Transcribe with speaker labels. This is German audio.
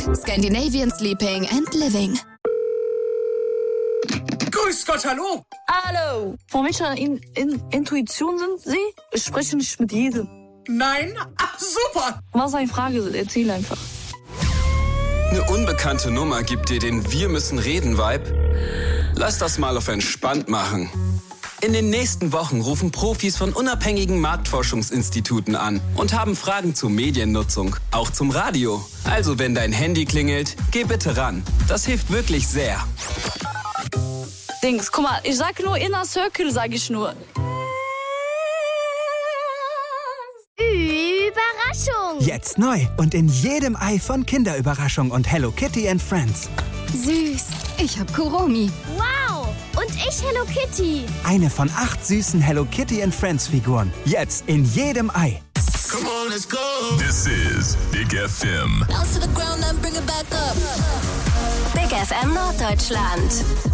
Speaker 1: Scandinavian Sleeping and Living.
Speaker 2: Grüß Gott, hallo.
Speaker 3: Hallo. Von welcher Intuition sind Sie? Ich spreche nicht mit jedem.
Speaker 2: Nein? Ach, super.
Speaker 3: Was eine Frage? Erzähl einfach.
Speaker 4: Eine unbekannte Nummer gibt dir den Wir-müssen-reden-Vibe? Lass das mal auf entspannt machen. In den nächsten Wochen rufen Profis von unabhängigen Marktforschungsinstituten an und haben Fragen zur Mediennutzung, auch zum Radio. Also wenn dein Handy klingelt, geh bitte ran. Das hilft wirklich sehr.
Speaker 3: Dings, guck mal, ich sag nur Inner Circle, sag ich nur.
Speaker 5: Überraschung!
Speaker 6: Jetzt neu und in jedem Ei von Kinderüberraschung und Hello Kitty and Friends.
Speaker 1: Süß. Ich hab Kuromi.
Speaker 5: Wow! Und ich Hello Kitty.
Speaker 6: Eine von 8 süßen Hello Kitty and Friends Figuren. Jetzt in jedem Ei.
Speaker 7: Come on, let's go. This is Big FM.
Speaker 8: Big FM Norddeutschland.